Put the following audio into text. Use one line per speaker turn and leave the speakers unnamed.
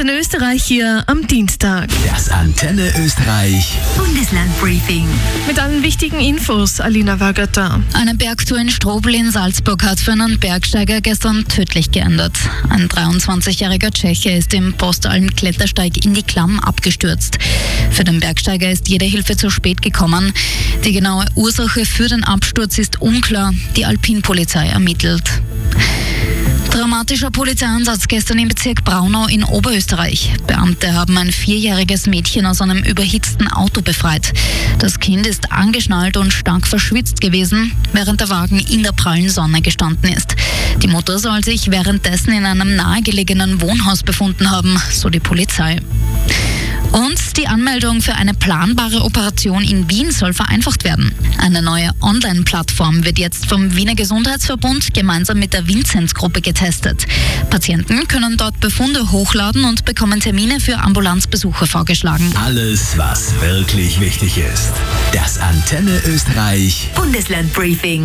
Antenne Österreich hier am Dienstag.
Das Antenne Österreich
Bundeslandbriefing.
Mit allen wichtigen Infos, Alina Wagata.
Eine Bergtour in Strobl in Salzburg hat für einen Bergsteiger gestern tödlich geendet. Ein 23-jähriger Tscheche ist im Postalm-Klettersteig in die Klamm abgestürzt. Für den Bergsteiger ist jede Hilfe zu spät gekommen. Die genaue Ursache für den Absturz ist unklar. Die Alpinpolizei ermittelt. Dramatischer Polizeieinsatz gestern im Bezirk Braunau in Oberösterreich. Beamte haben ein 4-jähriges Mädchen aus einem überhitzten Auto befreit. Das Kind ist angeschnallt und stark verschwitzt gewesen, während der Wagen in der prallen Sonne gestanden ist. Die Mutter soll sich währenddessen in einem nahegelegenen Wohnhaus befunden haben, so die Polizei. Und die Anmeldung für eine planbare Operation in Wien soll vereinfacht werden. Eine neue Online-Plattform wird jetzt vom Wiener Gesundheitsverbund gemeinsam mit der Vinzenz-Gruppe getestet. Patienten können dort Befunde hochladen und bekommen Termine für Ambulanzbesuche vorgeschlagen.
Alles, was wirklich wichtig ist. Das Antenne Österreich
Bundeslandbriefing.